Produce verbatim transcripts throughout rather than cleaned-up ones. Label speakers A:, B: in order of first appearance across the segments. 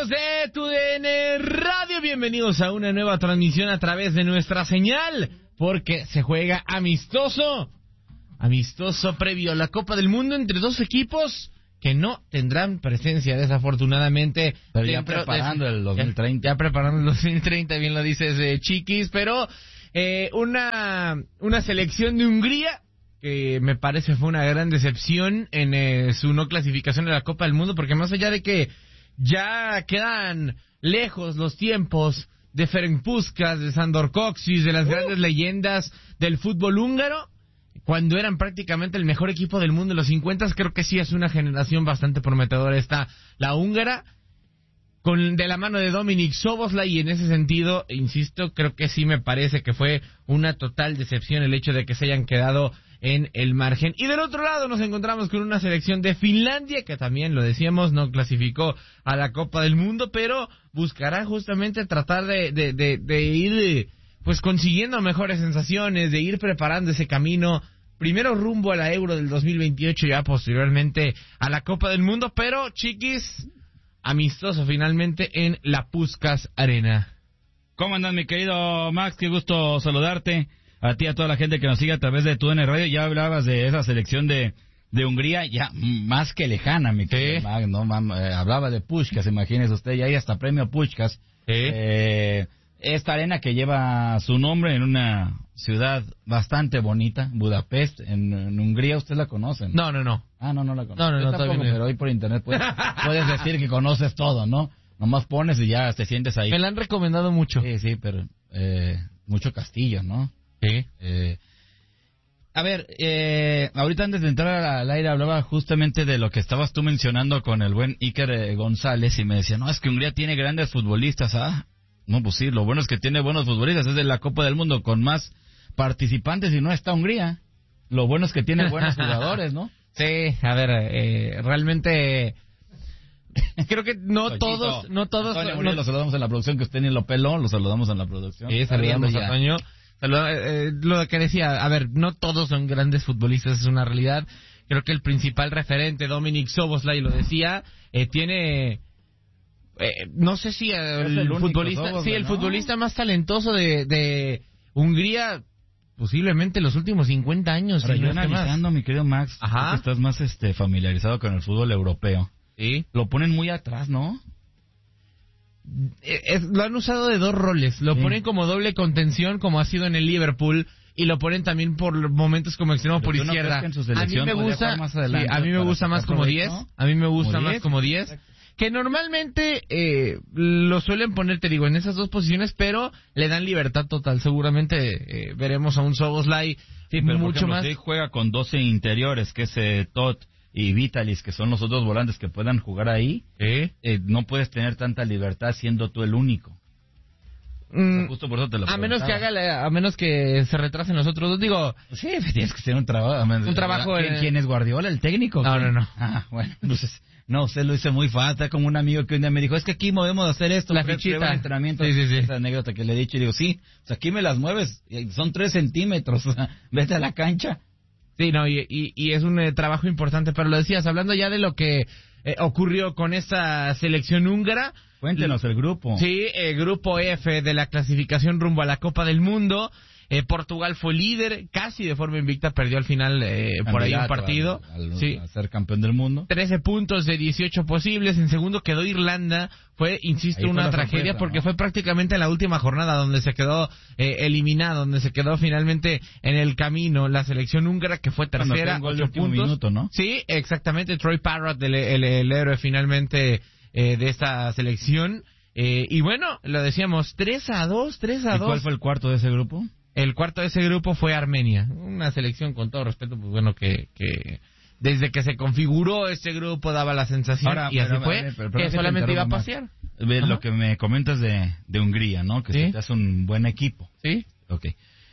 A: amigos de T U D N Radio, bienvenidos a una nueva transmisión a través de nuestra señal, porque se juega amistoso, amistoso previo a la Copa del Mundo entre dos equipos que no tendrán presencia desafortunadamente.
B: Pero ya preparando de, el dos mil treinta.
A: Ya, ya preparando el dos mil treinta, bien lo dices, eh, Chiquis, pero eh, una, una selección de Hungría que me parece fue una gran decepción en eh, su no clasificación a la Copa del Mundo, porque más allá de que ya quedan lejos los tiempos de Ferenc Puskás, de Sándor Kocsis, de las uh. grandes leyendas del fútbol húngaro, cuando eran prácticamente el mejor equipo del mundo en los cincuenta, creo que sí es una generación bastante prometedora esta, la húngara, con de la mano de Dominik Szoboszlai, y en ese sentido, insisto, creo que sí me parece que fue una total decepción el hecho de que se hayan quedado en el margen. Y del otro lado nos encontramos con una selección de Finlandia, que también lo decíamos, no clasificó a la Copa del Mundo, pero buscará justamente tratar de, de, de, de ir pues consiguiendo mejores sensaciones, de ir preparando ese camino, primero rumbo a la Euro del dos mil veintiocho, ya posteriormente a la Copa del Mundo, pero Chiquis, amistoso finalmente en la Puskás Arena.
B: ¿Cómo andas, mi querido Max? Qué gusto saludarte. A ti, a toda la gente que nos sigue a través de T U D N Radio. Ya hablabas de esa selección de, de Hungría, ya más que lejana, mi querido
A: ¿Sí?
B: Max, ¿no? Mam, eh, hablaba de Puskás, imagínese usted, ya hay hasta premio Puskás.
A: ¿Sí?
B: Eh, esta arena que lleva su nombre en una ciudad bastante bonita, Budapest, en, en Hungría. ¿Usted la conocen?
A: No, no, no.
B: Ah, no, no la conozco.
A: No, no, no,
B: Yo tampoco,
A: todavía no.
B: pero hoy por internet puedes, puedes decir que conoces todo, ¿no? Nomás pones y ya te sientes ahí.
A: Me la han recomendado mucho.
B: Sí, sí, pero eh, mucho castillo, ¿no?
A: Sí.
B: Eh, a ver, eh, ahorita antes de entrar al aire hablaba justamente de lo que estabas tú mencionando con el buen Iker eh, González, y me decía, no, es que Hungría tiene grandes futbolistas. Ah, no, pues sí, lo bueno es que tiene buenos futbolistas, es de la Copa del Mundo con más participantes y no está Hungría. Lo bueno es que tiene buenos jugadores, ¿no?
A: Sí, a ver, eh, realmente creo que no
B: Tochito,
A: todos, no todos.
B: Antonio
A: no,
B: Murillo, lo saludamos en la producción, que usted ni lo peló, lo saludamos en la producción.
A: Sí, saludamos
B: ya.
A: a Toño. Saluda, eh, lo que decía, a ver, no todos son grandes futbolistas, es una realidad. Creo que el principal referente, Dominik Szoboszlai, lo decía, eh, tiene, eh, no sé si eh, el,
B: el
A: futbolista,
B: Szoboszlai,
A: sí, el
B: ¿no?
A: futbolista más talentoso de, de Hungría, posiblemente los últimos cincuenta años.
B: Ahora,
A: si
B: yo
A: no es que más.
B: analizando, mi querido Max,
A: Ajá.
B: tú que estás más este familiarizado con el fútbol europeo.
A: Sí.
B: Lo ponen muy atrás, ¿no?
A: Eh, es- lo han usado de dos roles, lo
B: Sí.
A: ponen como doble contención, como ha sido en el Liverpool, y lo ponen también por momentos como extremo
B: Pero
A: por
B: ¿tú no
A: izquierda.
B: crees que en su
A: A mí
B: selección
A: me
B: podría
A: gusta,
B: jugar más
A: sí,
B: adelante
A: a mí me
B: para
A: gusta más
B: sacar
A: como
B: provecho,
A: diez,
B: ¿no?
A: a mí me gusta
B: Como
A: más
B: diez,
A: como diez, que normalmente eh, lo suelen poner, te digo, en esas dos posiciones, pero le dan libertad total. Seguramente eh, veremos a un Szoboszlai
B: Sí, pero
A: mucho
B: por ejemplo,
A: más.
B: si juega con doce interiores, que es eh, Todd y Vitalis, que son los otros volantes que puedan jugar ahí,
A: ¿Eh?
B: eh, no puedes tener tanta libertad siendo tú el único.
A: Mm,
B: Justo por eso te lo
A: a menos que
B: preguntaba.
A: haga, la- a menos que se retrasen los otros dos, digo.
B: Sí, tienes que hacer un trabajo.
A: Un trabajo
B: ¿Quién,
A: en-
B: quién es Guardiola, el técnico?
A: No,
B: ¿Quién?
A: no, no.
B: Ah, bueno, entonces, no, usted lo hizo muy fácil, como un amigo que un día me dijo, es que aquí movemos a hacer esto,
A: La
B: pre-
A: fichita.
B: prueba de entrenamiento.
A: Sí, sí, sí.
B: Esa anécdota que le he dicho, y digo, sí, o sea, aquí me las mueves, y son tres centímetros, o sea, vete a la cancha.
A: Sí, no, y, y, y es un eh, trabajo importante, pero lo decías, hablando ya de lo que eh, ocurrió con esta selección húngara.
B: Cuéntenos el grupo.
A: Sí, el grupo F de la clasificación rumbo a la Copa del Mundo. Eh, Portugal fue líder, casi de forma invicta, perdió al final eh, por ahí un
B: Candidato
A: partido.
B: al- al-
A: Sí.
B: a ser campeón del mundo.
A: trece puntos de dieciocho posibles. En segundo quedó Irlanda. Fue, insisto,
B: Ahí fue
A: una
B: la
A: tragedia
B: sorpresa,
A: porque
B: ¿no?
A: fue prácticamente en la última jornada donde se quedó eh, eliminado, donde se quedó finalmente en el camino la selección húngara, que fue
B: Cuando
A: tercera,
B: fue un gol de
A: ocho
B: último
A: puntos.
B: minuto, ¿no?
A: Sí, exactamente. Troy Parrott, el, el, el héroe finalmente eh, de esta selección. Eh, y bueno, lo decíamos, tres a dos, tres a
B: ¿Y
A: dos.
B: cuál fue el cuarto de ese grupo?
A: El cuarto de ese grupo fue Armenia, una selección con todo respeto, pues bueno, que, que desde que se configuró este grupo daba la sensación,
B: Ahora,
A: y así
B: pero,
A: fue,
B: a ver, pero, pero
A: que
B: que te
A: solamente iba a
B: interrumpa más.
A: pasear.
B: Ve,
A: Ajá.
B: lo que me comentas de, de Hungría, ¿no? Que
A: Sí.
B: se te hace un buen equipo.
A: ¿Sí?
B: Ok.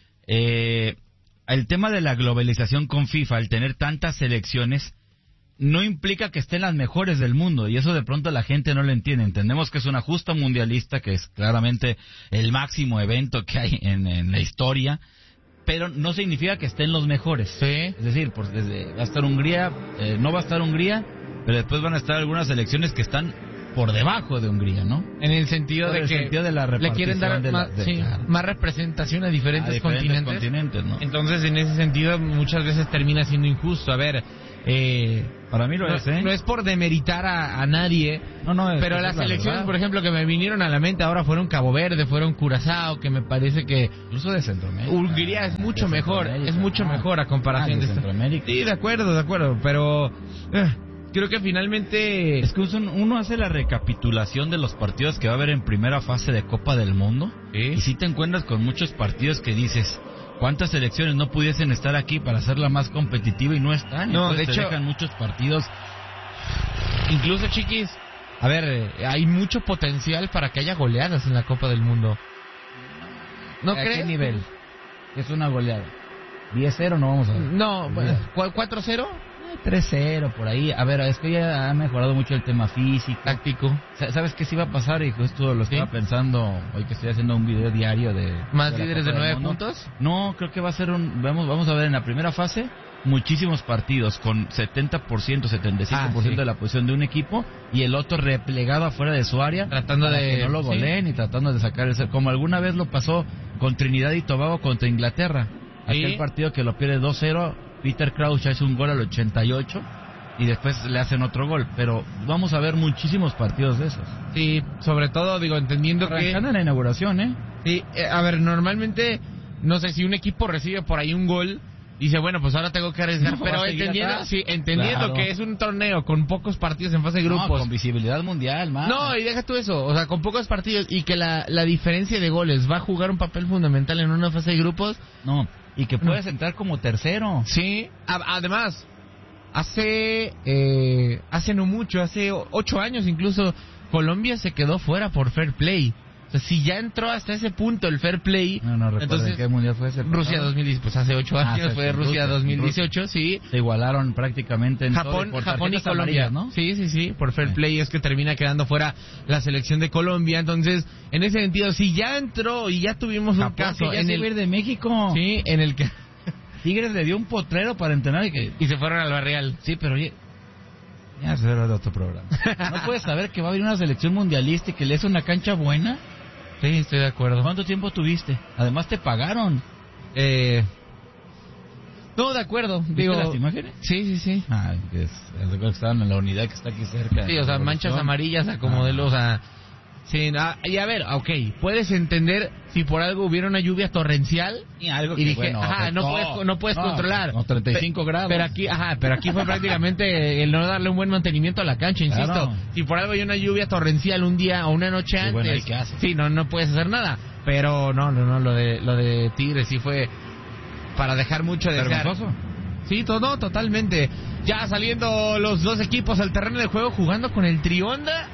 B: Eh, el tema de la globalización con FIFA, al tener tantas selecciones, no implica que estén las mejores del mundo, y eso de pronto la gente no lo entiende. Entendemos que es una justa mundialista, que es claramente el máximo evento que hay en, en la historia, pero no significa que estén los mejores.
A: Sí.
B: Es decir, pues, desde- va a estar Hungría, eh, no va a estar Hungría, pero después van a estar algunas selecciones que están por debajo de Hungría, ¿no?
A: En el sentido
B: Por
A: de
B: el
A: que
B: sentido de la
A: le quieren dar
B: repartición
A: más,
B: de la- de-
A: sí,
B: claro.
A: más representación a diferentes,
B: A diferentes
A: continentes.
B: continentes, ¿no?
A: Entonces, en ese sentido, muchas veces termina siendo injusto. A ver, eh,
B: Para mí lo
A: no,
B: es, ¿eh?
A: no es por demeritar a, a nadie,
B: No, no, es-
A: pero
B: esa
A: las
B: es la
A: selecciones,
B: verdad.
A: por ejemplo, que me vinieron a la mente ahora fueron Cabo Verde, fueron Curazao, que me parece que
B: Incluso de Centroamérica.
A: Hungría es mucho
B: De
A: mejor,
B: Centroamérica,
A: es mucho
B: ah.
A: mejor a comparación
B: Ah,
A: de
B: de
A: esta-
B: Centroamérica.
A: Sí, de acuerdo, de acuerdo, pero eh, creo que finalmente
B: Es que uno uno hace la recapitulación de los partidos que va a haber en primera fase de Copa del Mundo.
A: Sí.
B: Y si te encuentras con muchos partidos que dices, ¿cuántas selecciones no pudiesen estar aquí para hacerla más competitiva y no están?
A: No,
B: Entonces
A: de
B: te
A: hecho-
B: dejan muchos partidos.
A: incluso, chiquis, a ver, eh, hay mucho potencial para que haya goleadas en la Copa del Mundo. ¿No
B: ¿A
A: crees?
B: qué nivel? Es una goleada. diez cero no vamos a ver.
A: No, bueno, ¿cu- ¿cuatro cero?
B: Eh, tres cero por ahí. A ver, es que ya ha mejorado mucho el tema físico.
A: Táctico.
B: Sa- ¿Sabes qué sí va a pasar? Y justo lo estaba
A: ¿Sí?
B: pensando hoy que estoy haciendo un video diario de...
A: ¿Más
B: de la
A: líderes
B: Copa
A: de
B: del
A: nueve
B: Mundo.
A: puntos?
B: No, creo que va a ser un... Vamos, vamos a ver en la primera fase muchísimos partidos con setenta por ciento, setenta y cinco por ciento
A: Ah, sí.
B: de la posición de un equipo y el otro replegado afuera de su área.
A: Tratando
B: para
A: de-
B: que no lo
A: sí.
B: goleen y tratando de sacar el... ser- Como alguna vez lo pasó con Trinidad y Tobago contra Inglaterra. Aquel
A: Sí.
B: partido que lo pierde dos cero, Peter Crouch hace un gol al ochenta y ocho y después le hacen otro gol. Pero vamos a ver muchísimos partidos de esos.
A: Sí, sobre todo, digo, entendiendo que...
B: Arrancando en la inauguración, ¿eh?
A: Sí, eh, a ver, normalmente, no sé, si un equipo recibe por ahí un gol, dice, bueno, pues ahora tengo que arriesgar,
B: No, va
A: pero
B: a seguir
A: entendiendo,
B: atrás.
A: sí, entendiendo
B: Claro.
A: que es un torneo con pocos partidos en fase de
B: No,
A: grupos.
B: con visibilidad mundial, más.
A: No, y deja tú eso, o sea, con pocos partidos y que la, la diferencia de goles va a jugar un papel fundamental en una fase de grupos.
B: No, y que puedes entrar como tercero.
A: Sí, a- además, hace eh, hace no mucho, hace o- ocho años incluso, Colombia se quedó fuera por fair play. O sea, si ya entró hasta ese punto el fair play,
B: No, no recuerdo
A: entonces
B: qué mundial fue ese.
A: Rusia
B: pasado.
A: dos mil diez, pues hace ocho
B: Ah,
A: años
B: sí,
A: fue
B: sí,
A: Rusia
B: Rusia,
A: dos mil dieciocho, sí.
B: Se igualaron prácticamente en todo,
A: Japón,
B: y por
A: Japón y
B: tarjetas
A: Colombia,
B: amarillas, ¿no?
A: Sí, sí, sí, por fair
B: Sí.
A: play es que termina quedando fuera la selección de Colombia. Entonces, en ese sentido, si ya entró y ya tuvimos un
B: Japón,
A: caso
B: que ya
A: en
B: se
A: el
B: iba a ir de México.
A: sí, en el que
B: Tigres le dio un potrero para entrenar y que...
A: y se fueron al Barreal.
B: Sí, pero oye... Ya será de otro programa. ¿No puedes saber que va a haber una selección mundialista y que le es una cancha buena?
A: Sí, estoy de acuerdo.
B: ¿Cuánto tiempo tuviste? Además te pagaron.
A: Eh, no, de acuerdo.
B: ¿Viste
A: Digo,
B: las imágenes?
A: sí, sí, sí.
B: Ah, que es, es de que estaban en la unidad que está aquí cerca.
A: Sí, o sea, manchas amarillas a como
B: Ah.
A: de los... a- sí, ah, y a ver, ok, puedes entender si por algo hubiera una lluvia torrencial
B: Y algo
A: y
B: que,
A: dije,
B: bueno,
A: ajá, no,
B: no,
A: puedes, no puedes
B: no,
A: controlar.
B: no, treinta y cinco
A: Pe-
B: grados.
A: Pero aquí, ajá, pero aquí fue prácticamente el no darle un buen mantenimiento a la cancha, insisto.
B: Claro.
A: Si por algo hay una lluvia torrencial un día o una noche
B: Sí,
A: antes,
B: bueno, ¿y qué haces?
A: sí, no, no puedes hacer nada. Pero no, no, no, lo de, lo de Tigres sí fue para dejar mucho de desear.
B: Vergonzoso.
A: Sí, todo, totalmente. Ya saliendo los dos equipos al terreno de juego jugando con el Trionda.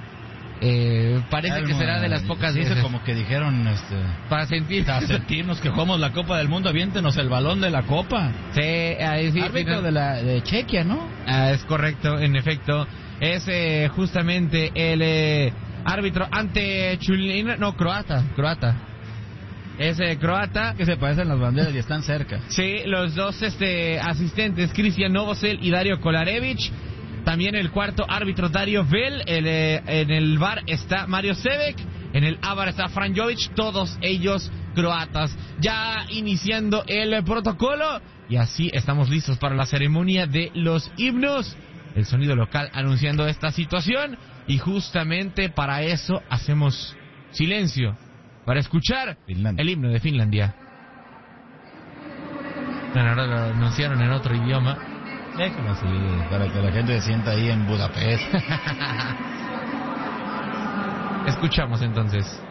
A: Eh, parece que será de las pocas
B: Sí,
A: veces.
B: como que dijeron, este,
A: Para sentir.
B: para sentirnos que jugamos la Copa del Mundo, aviéntenos el balón de la Copa.
A: Sí, ahí sí.
B: Árbitro
A: final-
B: de la de Chequia, ¿no?
A: Ah, es correcto, en efecto. Es eh, justamente el eh, árbitro ante Chulina, no, croata, croata. Es eh, croata.
B: Que se parecen las banderas y están cerca.
A: Sí, los dos este, asistentes, Cristian Novosel y Dario Kolarevich. También el cuarto árbitro, Dario Vel. El, eh, en el V A R está Mario Sebek. En el A V A R está Fran Jovic. Todos ellos croatas. Ya iniciando el protocolo. Y así estamos listos para la ceremonia de los himnos. El sonido local anunciando esta situación. Y justamente para eso hacemos silencio. Para escuchar
B: Finlandia.
A: el himno de Finlandia. Bueno, ahora lo anunciaron en otro idioma.
B: Déjalo así, para que la gente se sienta ahí en Budapest.
A: Escuchamos entonces.